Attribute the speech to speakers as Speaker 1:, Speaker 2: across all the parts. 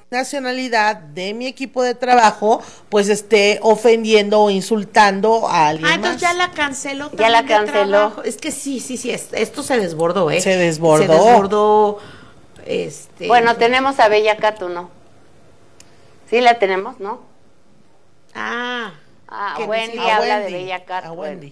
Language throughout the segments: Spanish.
Speaker 1: nacionalidad de mi equipo de trabajo pues esté ofendiendo o insultando a alguien más.
Speaker 2: Entonces ya la canceló.
Speaker 3: Ya la canceló.
Speaker 2: Es que sí, esto se desbordó,
Speaker 1: Se desbordó.
Speaker 2: Se desbordó,
Speaker 3: Bueno, tenemos a Bella Cat, ¿no? Sí la tenemos, ¿no? Wendy habla de Bella Cat.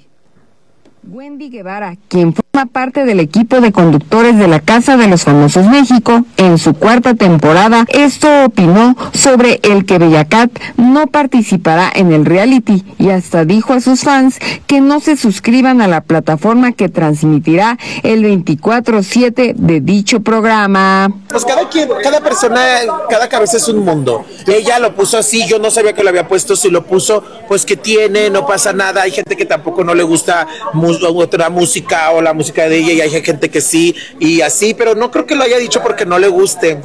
Speaker 4: Wendy Guevara, quien forma parte del equipo de conductores de la Casa de los Famosos México, en su cuarta temporada, esto opinó sobre el que Bella Cat no participará en el reality y hasta dijo a sus fans que no se suscriban a la plataforma que transmitirá el 24/7 de dicho programa.
Speaker 5: Pues cada persona, cada cabeza es un mundo. Ella lo puso así, yo no sabía que lo había puesto, si lo puso, pues que tiene, no pasa nada. Hay gente que tampoco no le gusta otra música o la música de ella y hay gente que sí y así, pero no creo que lo haya dicho porque no le guste.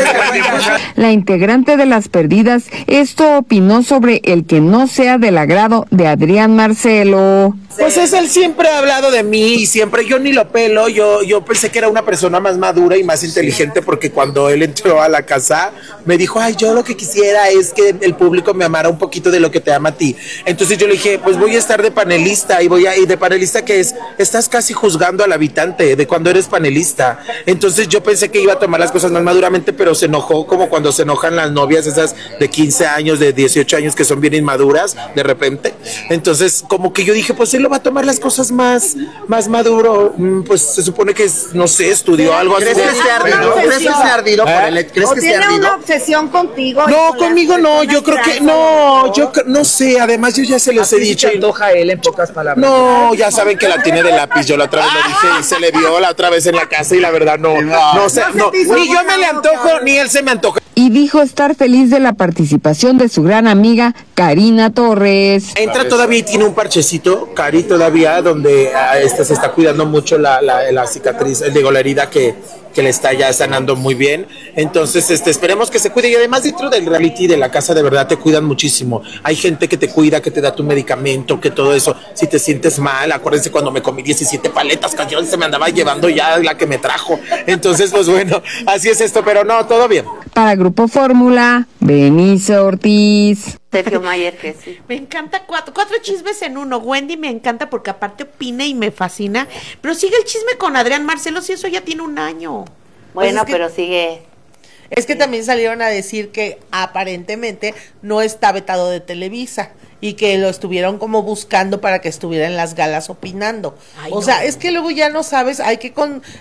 Speaker 4: La integrante de Las Perdidas esto opinó sobre el que no sea del agrado de Adrián Marcelo.
Speaker 5: Pues él siempre ha hablado de mí y siempre, yo ni lo pelo, yo pensé que era una persona más madura y más inteligente porque cuando él entró a la casa me dijo, ay, yo lo que quisiera es que el público me amara un poquito de lo que te ama a ti. Entonces yo le dije, pues voy a estar de panelista y de panelista que estás casi juzgando al habitante de cuando eres panelista. Entonces yo pensé que iba a tomar las cosas más maduramente, pero se enojó como cuando se enojan las novias esas de 15 años, de 18 años que son bien inmaduras de repente. Entonces como que yo dije, pues él lo va a tomar las cosas más maduro, pues se supone que no sé, estudió algo así.
Speaker 6: ¿Crees que esté ardido? ¿Crees que esté ardido por el hecho? ¿Crees que esté ardido?
Speaker 7: ¿Una obsesión contigo?
Speaker 5: No, conmigo no, yo creo que no, yo no sé, además yo ya se los he dicho.
Speaker 6: ¿Se antoja él en pocas palabras?
Speaker 5: No, ya saben que la tiene de lápiz, yo la otra vez lo dije y se le vio la otra vez en la casa y la verdad no sé, ni yo me le antojo, ni él se me antoja.
Speaker 4: Y dijo estar feliz de la participación de su gran amiga Karina Torres.
Speaker 5: Entra todavía y tiene un parchecito, Cari, todavía, donde se está cuidando mucho la cicatriz, digo, la herida que le está ya sanando muy bien. Entonces, esperemos que se cuide. Y además, dentro del reality de la casa, de verdad, te cuidan muchísimo. Hay gente que te cuida, que te da tu medicamento, que todo eso. Si te sientes mal, acuérdense cuando me comí 17 paletas, cañón, se me andaba llevando ya la que me trajo. Entonces, pues bueno, así es esto, pero no, todo bien.
Speaker 4: Para Grupo Fórmula, Benice Ortiz.
Speaker 3: Sergio Mayer, que sí.
Speaker 2: Me encanta cuatro chismes en uno. Wendy me encanta porque aparte opina y me fascina. Pero sigue el chisme con Adrián Marcelo, si eso ya tiene un año.
Speaker 3: Bueno, pues pero sigue.
Speaker 1: Es que también salieron a decir que aparentemente no está vetado de Televisa y que lo estuvieron como buscando para que estuviera en las galas opinando. Sea, es que luego ya no sabes, hay que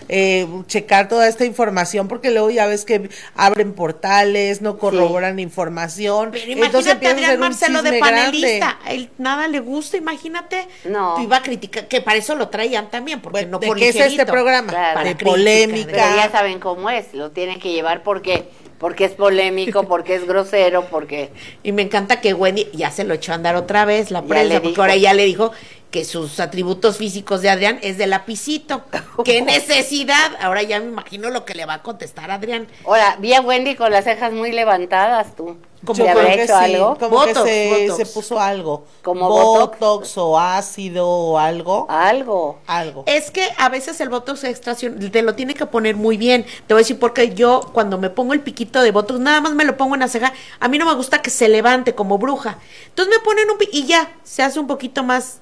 Speaker 1: checar toda esta información porque luego ya ves que abren portales, no corroboran información.
Speaker 2: Pero imagínate a Adrián Marcelo de panelista, él nada le gusta, imagínate.
Speaker 3: No.
Speaker 2: Iba a criticar, que para eso lo traían también, porque
Speaker 1: bueno,
Speaker 2: no por
Speaker 1: ¿de qué es este programa?
Speaker 3: Claro.
Speaker 1: De polémica.
Speaker 3: Pero ya saben cómo es, lo tienen que llevar porque es polémico, porque es grosero, porque...
Speaker 2: Y me encanta que Wendy ya se lo echó a andar otra vez, la prensa, porque ahora ya le dijo que sus atributos físicos de Adrián es de lapicito. ¡Qué necesidad! Ahora ya me imagino lo que le va a contestar Adrián.
Speaker 3: Ahora, vi a Wendy con las cejas muy levantadas, tú.
Speaker 1: Como
Speaker 3: ¿Le habrá hecho algo?
Speaker 1: Como
Speaker 2: Botox,
Speaker 1: que
Speaker 2: Botox.
Speaker 1: se puso algo.
Speaker 3: ¿Como
Speaker 1: Botox o ácido o algo.
Speaker 3: Algo.
Speaker 2: Es que a veces el Botox extra te lo tiene que poner muy bien. Te voy a decir porque yo cuando me pongo el piquito de Botox, nada más me lo pongo en la ceja. A mí no me gusta que se levante como bruja. Entonces me ponen y ya, se hace un poquito más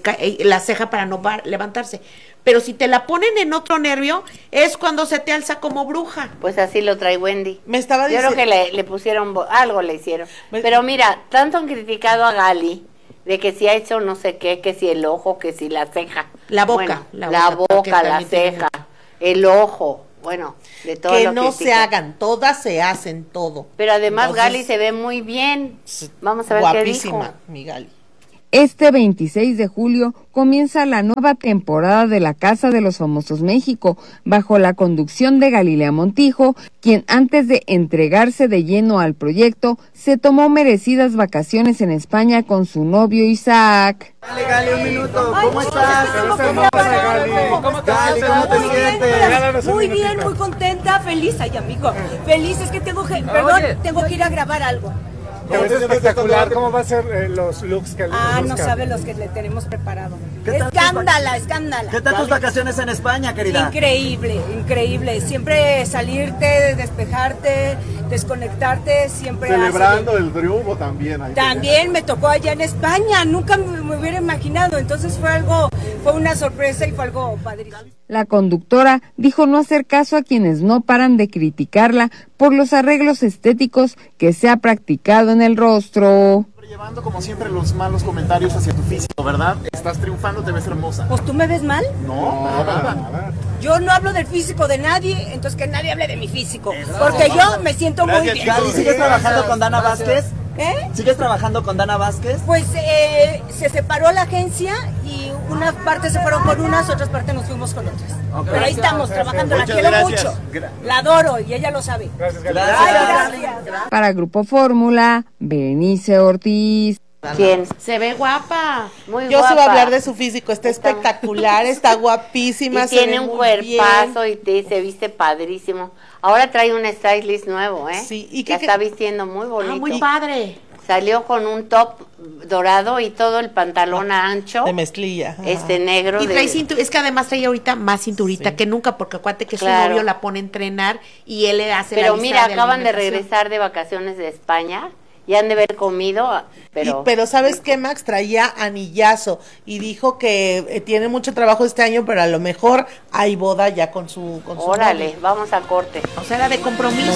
Speaker 2: la ceja para no levantarse. Pero si te la ponen en otro nervio, es cuando se te alza como bruja.
Speaker 3: Pues así lo trae Wendy.
Speaker 1: Me estaba diciendo.
Speaker 3: Yo creo que le pusieron, algo le hicieron. Pero mira, tanto han criticado a Gali, de que si ha hecho no sé qué, que si el ojo, que si la ceja.
Speaker 2: La boca.
Speaker 3: Bueno, la boca, la ceja, el ojo. Bueno, de todo
Speaker 1: que
Speaker 3: lo
Speaker 1: no se hagan, todas se hacen todo.
Speaker 3: Pero además
Speaker 1: Entonces,
Speaker 3: Gali se ve muy bien. Vamos a ver qué dijo.
Speaker 1: Guapísima, mi Gali.
Speaker 4: Este 26 de julio comienza la nueva temporada de La Casa de los Famosos México, bajo la conducción de Galilea Montijo, quien antes de entregarse de lleno al proyecto, se tomó merecidas vacaciones en España con su novio Isaac.
Speaker 6: Dale, Gali, un minuto. ¿Cómo estás? Gali, ¿cómo te sientes?
Speaker 7: Muy bien, muy contenta, feliz, ay amigo. Feliz, es que tengo que ir a grabar algo.
Speaker 8: Es espectacular. ¿Cómo va a ser los looks que
Speaker 7: no sabe los que le tenemos preparado. Escándala.
Speaker 6: ¿Qué tal tus vacaciones en España, querida?
Speaker 7: Increíble. Siempre salirte, despejarte, desconectarte siempre
Speaker 6: Celebrando
Speaker 7: hace
Speaker 6: el triunfo también. Ahí
Speaker 7: también me tocó allá en España, nunca me hubiera imaginado, entonces fue una sorpresa y fue algo padrísimo.
Speaker 4: La conductora dijo no hacer caso a quienes no paran de criticarla por los arreglos estéticos que se ha practicado en el rostro.
Speaker 6: Llevando como siempre los malos comentarios hacia tu físico, ¿verdad? Estás triunfando, te ves hermosa.
Speaker 7: Pues tú me ves mal.
Speaker 6: No, nada.
Speaker 7: Yo no hablo del físico de nadie, entonces que nadie hable de mi físico, porque yo me siento muy bien.
Speaker 9: Gali, ¿sigues trabajando con Dana Vázquez?
Speaker 7: ¿Eh?
Speaker 9: ¿Sigues trabajando con Dana Vázquez?
Speaker 7: Pues se separó la agencia y unas partes se fueron con unas, otras partes nos fuimos con otras. Okay. Pero ahí estamos trabajando, la quiero mucho, la adoro y ella lo sabe.
Speaker 9: Gracias.
Speaker 4: Para Grupo Fórmula, Berenice Ortiz.
Speaker 3: ¿Quién?
Speaker 2: Se ve guapa.
Speaker 3: Muy
Speaker 1: Yo
Speaker 3: guapa.
Speaker 1: se voy a hablar de su físico, está espectacular, está guapísima.
Speaker 3: Y tiene un cuerpazo y se viste padrísimo. Ahora trae un stylist nuevo, ¿eh?
Speaker 1: Sí, y
Speaker 3: que está vistiendo muy bonito.
Speaker 2: Ah, muy padre.
Speaker 3: Salió con un top dorado y todo el pantalón ancho.
Speaker 1: De mezclilla.
Speaker 3: Negro.
Speaker 2: Y trae es que además trae ahorita más cinturita que nunca, porque acuérdate que su novio la pone a entrenar y él le hace
Speaker 3: Pero
Speaker 2: la lista
Speaker 3: mira,
Speaker 2: de
Speaker 3: acaban de
Speaker 2: alimentación.
Speaker 3: regresar de vacaciones de España. Y han de haber comido,
Speaker 1: pero ¿sabes qué, Max? Traía anillazo y dijo que tiene mucho trabajo este año, pero a lo mejor hay boda ya con su
Speaker 3: Órale,
Speaker 1: novio.
Speaker 3: vamos a corte.
Speaker 2: O sea, era de compromiso.